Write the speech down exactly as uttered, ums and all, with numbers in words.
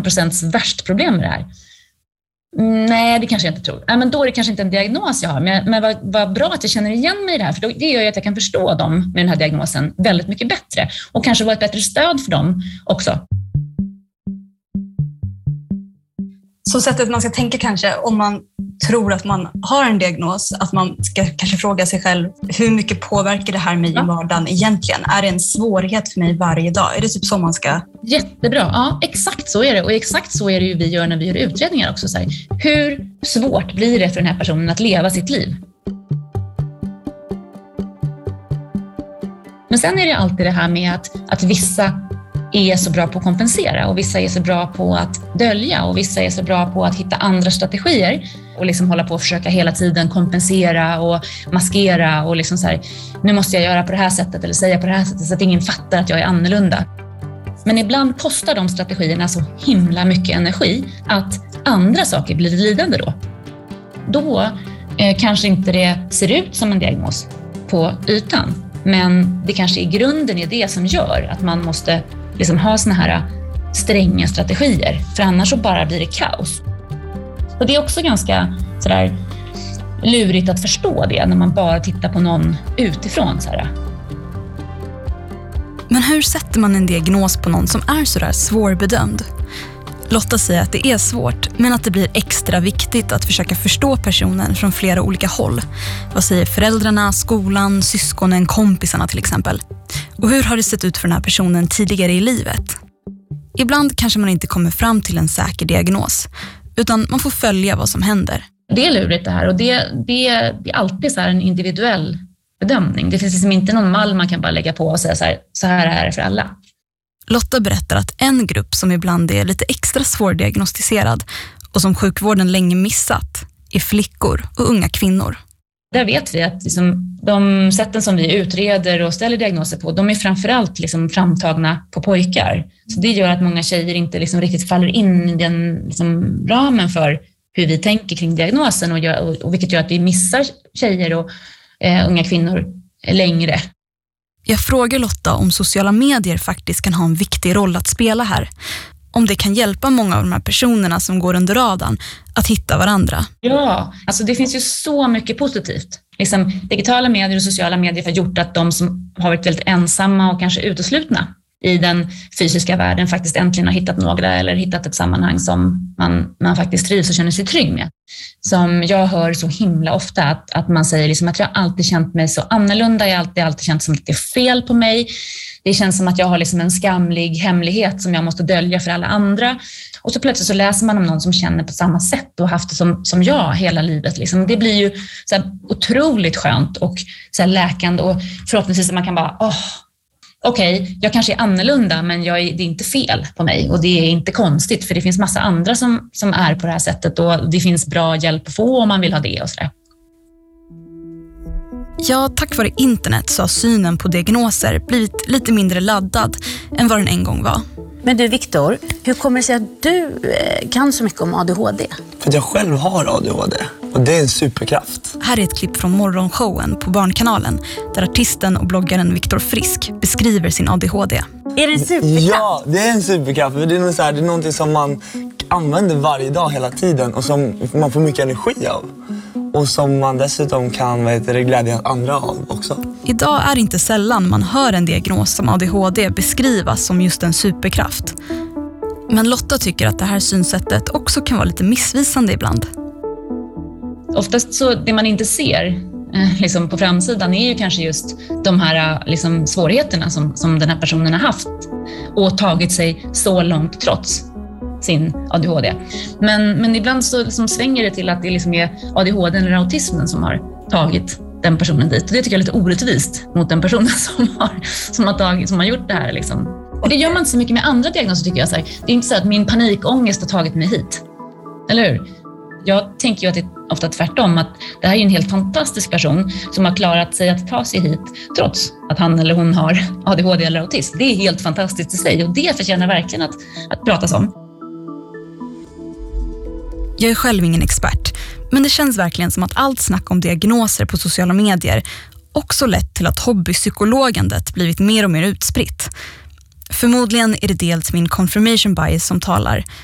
procent värst problem med det här. Nej, det kanske jag inte tror. Nej, men då är det kanske inte en diagnos jag har. Men, men vad, vad bra att jag känner igen mig i det här. För då, det gör ju att jag kan förstå dem med den här diagnosen väldigt mycket bättre. Och kanske vara ett bättre stöd för dem också. Så sättet man ska tänka kanske om man tror att man har en diagnos, att man ska kanske fråga sig själv, hur mycket påverkar det här mig i vardagen egentligen? Är det en svårighet för mig varje dag? Är det typ så man ska... Jättebra, ja exakt så är det. Och exakt så är det ju vi gör när vi gör utredningar också. Så här, hur svårt blir det för den här personen att leva sitt liv? Men sen är det alltid det här med att, att vissa är så bra på att kompensera och vissa är så bra på att dölja och vissa är så bra på att hitta andra strategier och liksom hålla på och försöka hela tiden kompensera och maskera och liksom så här, nu måste jag göra på det här sättet eller säga på det här sättet så att ingen fattar att jag är annorlunda. Men ibland kostar de strategierna så himla mycket energi att andra saker blir lidande då. Då eh, kanske inte det ser ut som en diagnos på ytan, men det kanske i grunden är det som gör att man måste liksom ha såna här stränga strategier, för annars så bara blir det kaos. Och det är också ganska sådär lurigt att förstå det när man bara tittar på någon utifrån. Sådär. Men hur sätter man en diagnos på någon som är sådär svårbedömd? Lotta säger att det är svårt, men att det blir extra viktigt att försöka förstå personen från flera olika håll. Vad säger föräldrarna, skolan, syskonen, kompisarna till exempel? Och hur har det sett ut för den här personen tidigare i livet? Ibland kanske man inte kommer fram till en säker diagnos, utan man får följa vad som händer. Det är lurigt det här och det, det, det är alltid så här en individuell bedömning. Det finns liksom inte någon mall man kan bara lägga på och säga så här, så här är det för alla. Lotta berättar att en grupp som ibland är lite extra svårdiagnostiserad och som sjukvården länge missat är flickor och unga kvinnor. Där vet vi att liksom, de sätten som vi utreder och ställer diagnoser på, de är framförallt liksom framtagna på pojkar. Så det gör att många tjejer inte liksom riktigt faller in i den liksom ramen för hur vi tänker kring diagnosen och, gör, och, och vilket gör att vi missar tjejer och eh, unga kvinnor längre. Jag frågar Lotta om sociala medier faktiskt kan ha en viktig roll att spela här. Om det kan hjälpa många av de här personerna som går under radarn att hitta varandra. Ja, alltså det finns ju så mycket positivt. Liksom, digitala medier och sociala medier har gjort att de som har varit väldigt ensamma och kanske uteslutna i den fysiska världen faktiskt äntligen har hittat några eller hittat ett sammanhang som man, man faktiskt trivs och känner sig trygg med. Som jag hör så himla ofta att, att man säger liksom att jag alltid känt mig så annorlunda, jag har alltid, alltid känt som att det är fel på mig. Det känns som att jag har liksom en skamlig hemlighet som jag måste dölja för alla andra. Och så plötsligt så läser man om någon som känner på samma sätt och haft det som, som jag hela livet. Liksom. Det blir ju så här otroligt skönt och så här läkande och förhoppningsvis man kan bara, åh, okej, okay, jag kanske är annorlunda men jag är, det är inte fel på mig och det är inte konstigt för det finns massa andra som, som är på det här sättet och det finns bra hjälp att få om man vill ha det och sådär. Ja, tack vare internet så har synen på diagnoser blivit lite mindre laddad än vad den en gång var. Men du Viktor, hur kommer det sig att du kan så mycket om A D H D? För att jag själv har A D H D och det är en superkraft. Här är ett klipp från morgonshowen på Barnkanalen där artisten och bloggaren Viktor Frisk beskriver sin A D H D. Är det en superkraft? Ja, det är en superkraft. För det är, så här, det är någonting som man använder varje dag hela tiden och som man får mycket energi av. Och som man dessutom kan vad heter det, glädja andra av också. Idag är det inte sällan man hör en diagnos som A D H D beskrivas som just en superkraft. Men Lotta tycker att det här synsättet också kan vara lite missvisande ibland. Oftast så det man inte ser eh, liksom på framsidan är ju kanske just de här liksom, svårigheterna som, som den här personen har haft och tagit sig så långt trots sin A D H D. Men, men ibland så liksom svänger det till att det liksom är A D H D eller autismen som har tagit den personen dit. Och det tycker jag är lite orättvist mot den personen som har, som har, tagit, som har gjort det här. Liksom. Och det gör man inte så mycket med andra diagnoser tycker jag. Så här. Det är inte så att min panikångest har tagit mig hit. Eller hur? Jag tänker ju att det är ofta tvärtom. Att det här är en helt fantastisk person som har klarat sig att ta sig hit trots att han eller hon har A D H D eller autism. Det är helt fantastiskt i sig och det förtjänar verkligen att, att pratas om. Jag är själv ingen expert, men det känns verkligen som att allt snack om diagnoser på sociala medier också lett till att hobbypsykologandet blivit mer och mer utspritt. Förmodligen är det dels min confirmation bias som talar,